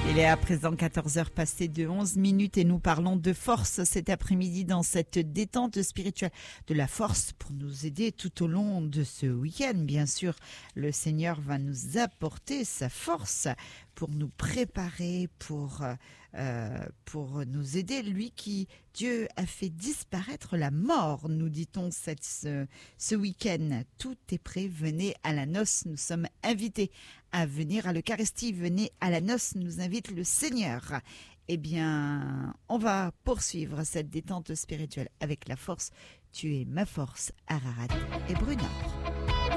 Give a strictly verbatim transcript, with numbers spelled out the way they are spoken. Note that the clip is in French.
Il est à présent quatorze heures passées de onze minutes et nous parlons de force cet après-midi dans cette détente spirituelle. De la force pour nous aider tout au long de ce week-end. Bien sûr, le Seigneur va nous apporter sa force pour nous préparer, pour, euh, pour nous aider. Lui qui, Dieu a fait disparaître la mort, nous dit-on cette, ce, ce week-end. Tout est prêt, venez à la noce, nous sommes invités à venir à l'Eucharistie, venez à la noce, nous invite le Seigneur. Eh bien, on va poursuivre cette détente spirituelle avec la force. Tu es ma force, Ararat et Brunard.